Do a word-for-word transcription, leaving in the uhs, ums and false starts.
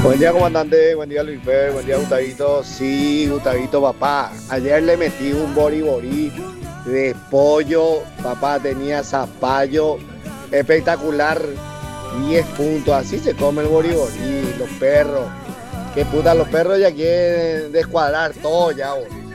Buen día, comandante. Buen día, Luis Fer. Buen día, Gustavito. Sí, Gustavito, papá. Ayer le metí un boriborí de pollo. Papá, tenía zapallo. Espectacular. diez puntos. Así se come el boriborí. Los perros. Qué puta, los perros ya quieren descuadrar todo ya, boludo.